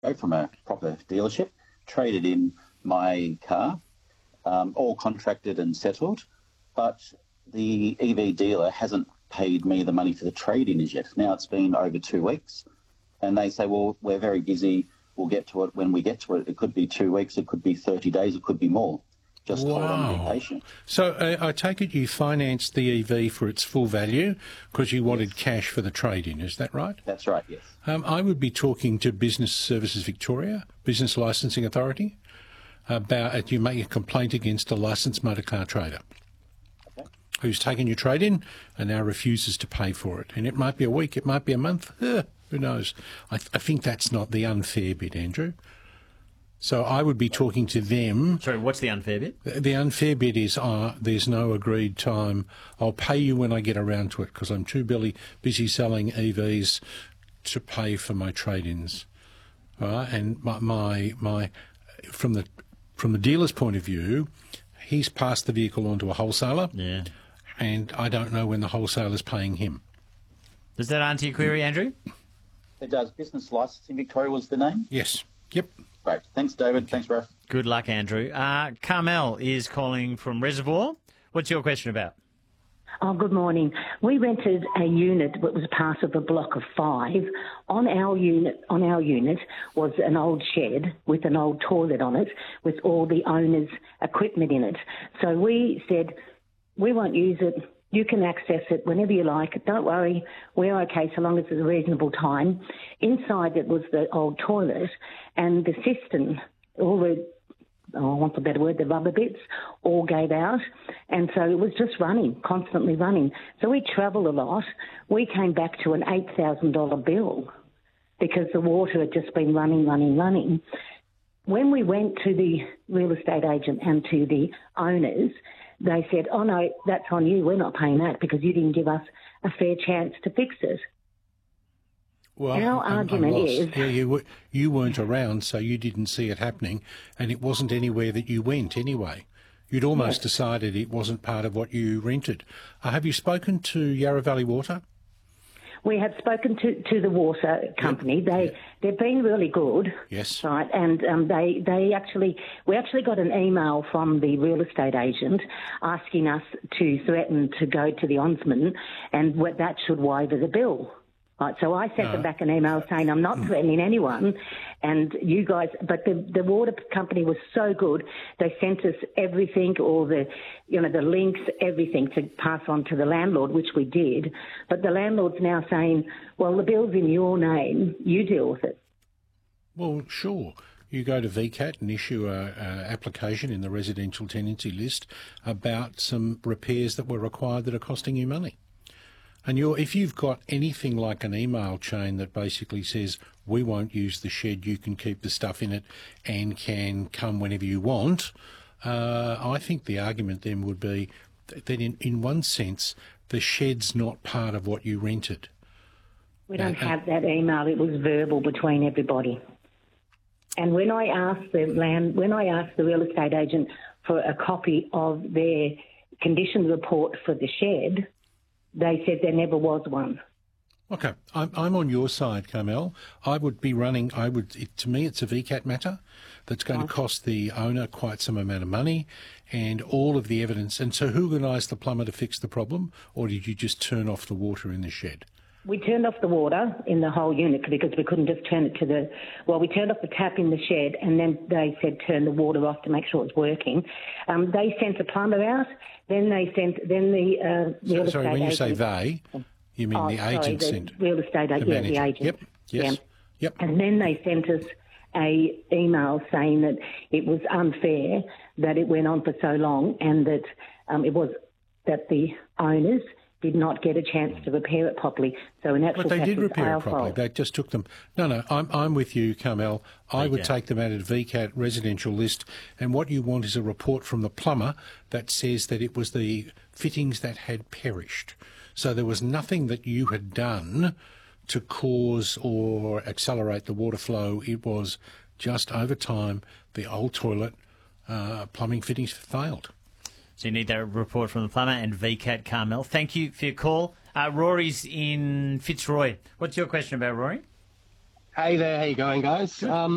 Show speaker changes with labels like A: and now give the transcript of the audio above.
A: go from a proper dealership, traded in my car, all contracted and settled, but the EV dealer hasn't paid me the money for the trade-in as yet. Now it's been over 2 weeks, and they say, well, we're very busy, we'll get to it when we get to it. It could be 2 weeks, it could be 30 days, it could be more. Just hold on, be patient.
B: So I take it you financed the EV for its full value because you wanted cash for the trade-in, is that right?
A: That's right, yes.
B: I would be talking to Business Services Victoria, Business Licensing Authority, about you make a complaint against a licensed motor car trader who's taken your trade-in and now refuses to pay for it. And it might be a week, it might be a month, who knows. I think that's not the unfair bit, Andrew. So I would be talking to them.
C: Sorry, what's the unfair bit?
B: The unfair bit is there's no agreed time. I'll pay you when I get around to it because I'm too busy selling EVs to pay for my trade-ins. And my from the dealer's point of view, he's passed the vehicle on to a wholesaler.
C: Yeah.
B: And I don't know when the wholesaler's paying him.
C: Does that answer your query, Andrew?
A: It does. Business Licensing Victoria was the name?
B: Yes. Yep.
A: Great. Thanks, David. Thanks, Raf.
C: Good luck, Andrew. Carmel is calling from Reservoir. What's your question about?
D: Oh, good morning. We rented a unit that was part of a block of 5. On our unit was an old shed with an old toilet on it with all the owner's equipment in it. So we said, we won't use it. You can access it whenever you like. Don't worry, we're okay so long as it's a reasonable time. Inside it was the old toilet and the cistern, all the, I want a better word, the rubber bits, all gave out. And so it was just running, constantly running. So we travelled a lot. We came back to an $8,000 bill because the water had just been running. When we went to the real estate agent and to the owners, they said, oh, no, that's on you. We're not paying that because you didn't give us a fair chance to fix it.
B: Well,
D: our argument is...
B: Yeah, you weren't around, so you didn't see it happening, and it wasn't anywhere that you went anyway. You'd almost decided it wasn't part of what you rented. Have you spoken to Yarra Valley Water?
D: We have spoken to the water company. They've been really good.
B: Yes.
D: Right, and we actually got an email from the real estate agent asking us to threaten to go to the ombudsman, and that should waiver the bill. Right, so I sent them back an email saying I'm not threatening anyone, and you guys. But the water company was so good; they sent us everything, all the links, everything to pass on to the landlord, which we did. But the landlord's now saying, "Well, the bill's in your name; you deal with it."
B: Well, sure. You go to VCAT and issue an application in the residential tenancy list about some repairs that were required that are costing you money. And if you've got anything like an email chain that basically says, we won't use the shed, you can keep the stuff in it and can come whenever you want, I think the argument then would be that in one sense, the shed's not part of what you rented.
D: We don't have that email. It was verbal between everybody. And when I asked the real estate agent for a copy of their condition report for the shed, they said there never was one.
B: Okay, I'm on your side, Carmel. I would be running. To me, it's a VCAT matter that's going to cost the owner quite some amount of money, and all of the evidence. And so, who organised the plumber to fix the problem, or did you just turn off the water in the shed?
D: We turned off the water in the whole unit because we couldn't just turn it to the... Well, we turned off the tap in the shed and then they said turn the water off to make sure it's working. They sent a plumber out, then the real estate agent...
B: Sorry, when you say they, you mean the agent sent...
D: The real estate agent, the agent.
B: Yep, yes, yep.
D: And then they sent us a email saying that it was unfair that it went on for so long and that it was that the owners did not get a chance to repair it properly. So in actual fact,
B: but they did repair it properly.
D: Fault.
B: They just took them. No, I'm with you, Carmel. I would take them out of VCAT residential list, and what you want is a report from the plumber that says that it was the fittings that had perished. So there was nothing that you had done to cause or accelerate the water flow. It was just over time the old toilet plumbing fittings failed.
C: So you need that report from the plumber and VCAT, Carmel. Thank you for your call. Rory's in Fitzroy. What's your question about, Rory?
E: Hey there, how you going, guys?